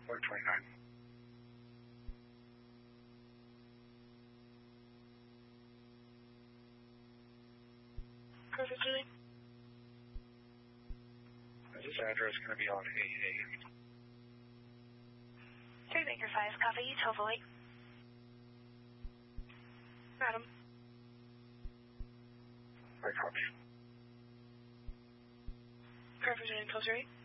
429. Perfect, Julie. This address is going to be on AA. 3 Baker 5, copy, Tovoy. Madam. I copy. Perfect, Julie, close your 8.